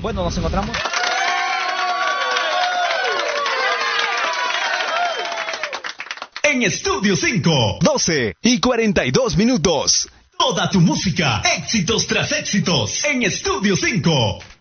Bueno, nos encontramos. En Estudio 5, 12:42. Toda tu música, éxitos tras éxitos. En Estudio 5.